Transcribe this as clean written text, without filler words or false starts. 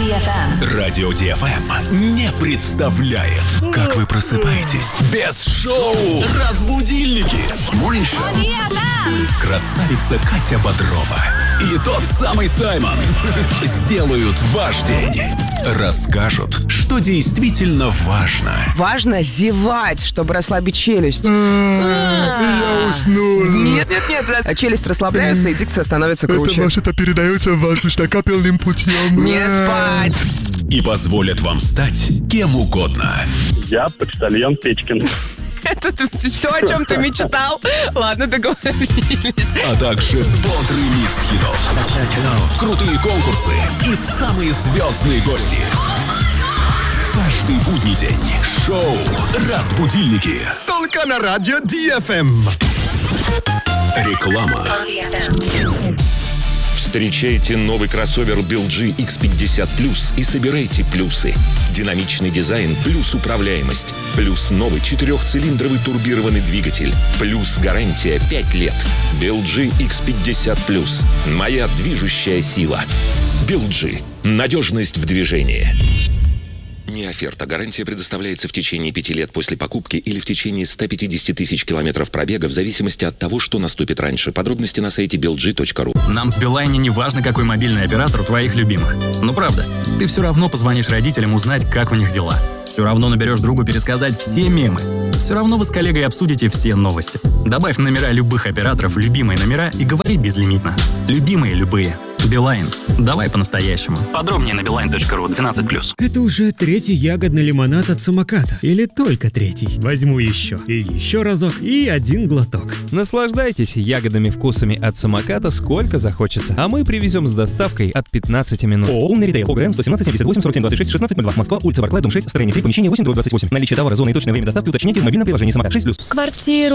DFM. Радио DFM не представляет, как вы просыпаетесь без шоу «Разбудильники». Красавица Катя Бодрова и тот самый Саймон сделают ваш день. Расскажут, что действительно важно. Важно зевать, чтобы расслабить челюсть. Я уснул. Нет. Челюсть расслабляется, и дикция становится круче. Это вообще-то передается воздушно-капельным путем. Не спать. И позволят вам стать кем угодно. Я почтальон Печкин. Это все, о чем ты мечтал? Ладно, договорились. А также бодрый микс хитов, крутые конкурсы и самые звездные гости. Каждый будний день шоу «Разбудильники». Только на радио DFM. Реклама. Встречайте новый кроссовер BLG X50 Plus и собирайте плюсы. Динамичный дизайн плюс управляемость. Плюс новый 4-цилиндровый турбированный двигатель. Плюс гарантия 5 лет. BLG X50 Plus. Моя движущая сила. BLG. Надежность в движении. Не оферта. Гарантия предоставляется в течение 5 лет после покупки или в течение 150 тысяч километров пробега в зависимости от того, что наступит раньше. Подробности на сайте belg.ru. Нам в Билайне не важно, какой мобильный оператор у твоих любимых. Ну правда, ты все равно позвонишь родителям узнать, как у них дела. Все равно наберешь другу пересказать все мемы. Все равно вы с коллегой обсудите все новости. Добавь номера любых операторов в любимые номера и говори безлимитно. Любимые любые. Билайн. Давай по-настоящему. Подробнее на beeline.ru 12+. Это уже третий ягодный лимонад от самоката. Или только третий. Возьму еще. И еще разок. И один глоток. Наслаждайтесь ягодными вкусами от самоката сколько захочется. А мы привезем с доставкой от 15 минут. Полный ритейл. ОГРН 117 78 47 26 16 02. Москва, улица Барклай, дом 6, строение 3, помещение 8, 28. Наличие товара, зона и точное время доставки уточняйте в мобильном приложении самокат 6+. Квартиру